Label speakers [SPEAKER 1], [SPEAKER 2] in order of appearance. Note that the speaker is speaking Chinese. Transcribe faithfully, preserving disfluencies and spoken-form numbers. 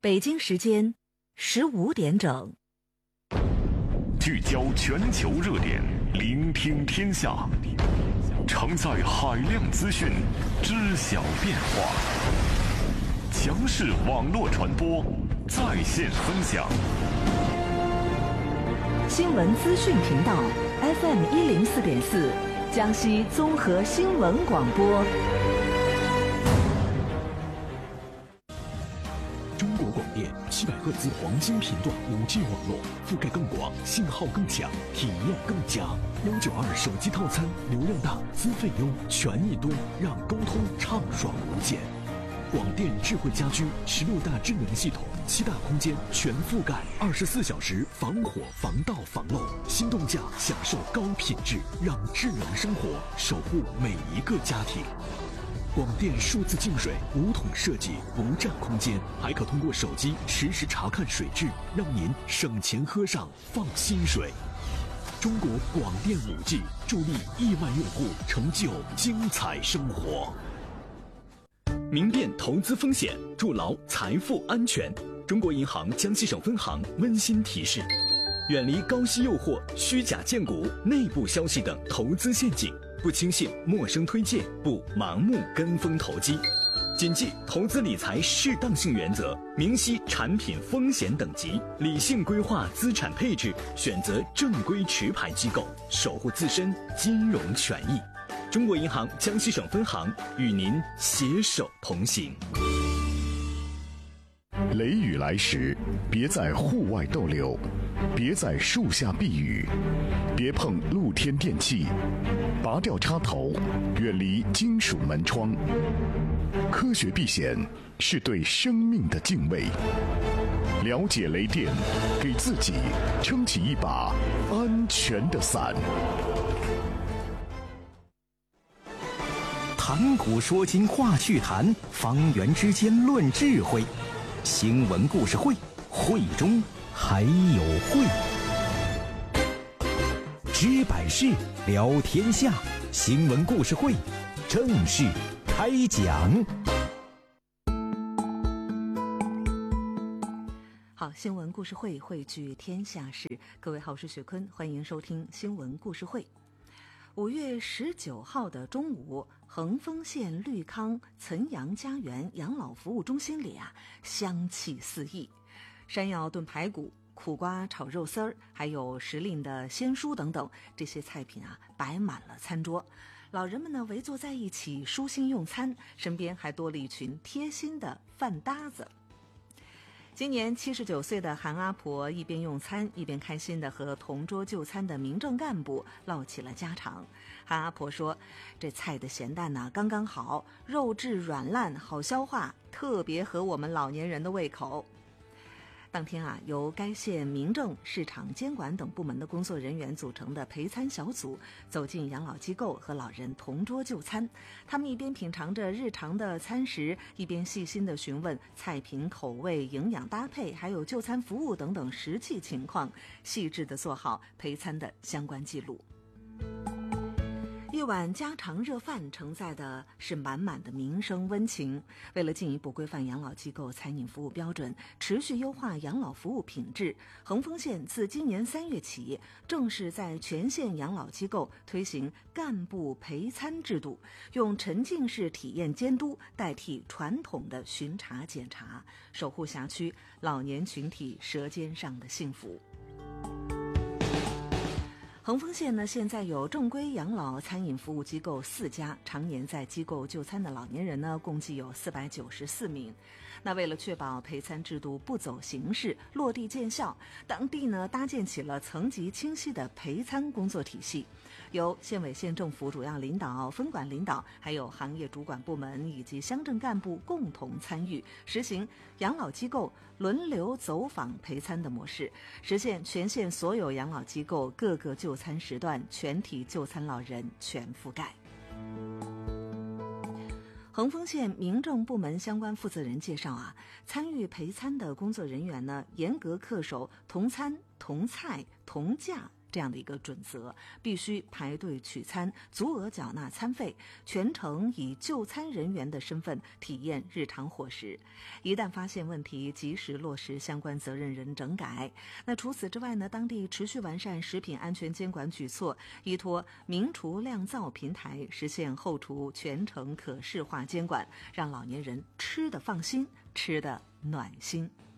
[SPEAKER 1] 北京时间十五点整，
[SPEAKER 2] 聚焦全球热点，聆听天下，承载海量资讯，知晓变化。强势网络传播，在线分享。
[SPEAKER 1] 新闻资讯频道 F M 一零四点四，江西综合新闻广播。
[SPEAKER 3] 中国广电七百赫兹黄金频段五 G 网络，覆盖更广，信号更强，体验更佳。幺九二手机套餐，流量大，资费优，权益多，让沟通畅爽无间。广电智慧家居十六大智能系统，七大空间全覆盖，二十四小时防火防盗防漏，心动价享受高品质，让智能生活守护每一个家庭。广电数字净水无桶设计，不占空间，还可通过手机实时查看水质，让您省钱喝上放心水。中国广电 五 G 助力亿万用户成就精彩生活。明辨投资风险，筑牢财富安全。中国银行江西省分行温馨提示：远离高息诱惑、虚假荐股、内部消息等投资陷阱，不轻信陌生推荐，不盲目跟风投机，谨记投资理财适当性原则，明晰产品风险等级，理性规划资产配置，选择正规持牌机构，守护自身金融权益。中国银行江西省分行与您携手同行。
[SPEAKER 2] 雷雨来时，别在户外逗留，别在树下避雨，别碰露天电器，拔掉插头，远离金属门窗。科学避险是对生命的敬畏。了解雷电，给自己撑起一把安全的伞。
[SPEAKER 4] 谈古说今话趣谈，方圆之间论智慧。新闻故事会，会中还有会。知百事，聊天下。新闻故事会正式开讲。
[SPEAKER 1] 好，新闻故事会汇聚天下事。各位好，我是雪坤，欢迎收听新闻故事会。五月十九号的中午，横丰县绿康岑阳家园养老服务中心里啊，香气四溢，山药炖排骨、苦瓜炒肉丝儿，还有时令的鲜蔬等等，这些菜品啊摆满了餐桌。老人们呢围坐在一起舒心用餐，身边还多了一群贴心的饭搭子。今年七十九岁的韩阿婆一边用餐，一边开心地和同桌就餐的民政干部唠起了家常。韩阿婆说，这菜的咸淡呢刚刚好，肉质软烂好消化，特别合我们老年人的胃口。当天啊，由该县民政、市场监管等部门的工作人员组成的陪餐小组走进养老机构，和老人同桌就餐。他们一边品尝着日常的餐食，一边细心地询问菜品口味、营养搭配，还有就餐服务等等实际情况，细致地做好陪餐的相关记录。一碗家常热饭承载的是满满的民生温情。为了进一步规范养老机构餐饮服务标准，持续优化养老服务品质，横丰县自今年三月起，正式在全县养老机构推行干部陪餐制度，用沉浸式体验监督代替传统的巡查检查，守护辖区老年群体舌尖上的幸福。横丰县呢，现在有正规养老餐饮服务机构四家，常年在机构就餐的老年人呢，共计有四百九十四名。那为了确保陪餐制度不走形式，落地见效，当地呢搭建起了层级清晰的陪餐工作体系，由县委县政府主要领导、分管领导，还有行业主管部门以及乡镇干部共同参与，实行养老机构轮流走访陪餐的模式，实现全县所有养老机构各个就餐时段全体就餐老人全覆盖。横丰县民政部门相关负责人介绍啊，参与陪餐的工作人员呢，严格恪守同餐、同菜、同价、 这样的一个准则，必须排队取餐，足额缴纳餐费，全程以就餐人员的身份体验日常伙食。一旦发现问题，及时落实相关责任人整改。那除此之外呢，当地持续完善食品安全监管举措，依托名厨酿造平台，实现后厨全程可视化监管，让老年人吃得放心，吃得暖心。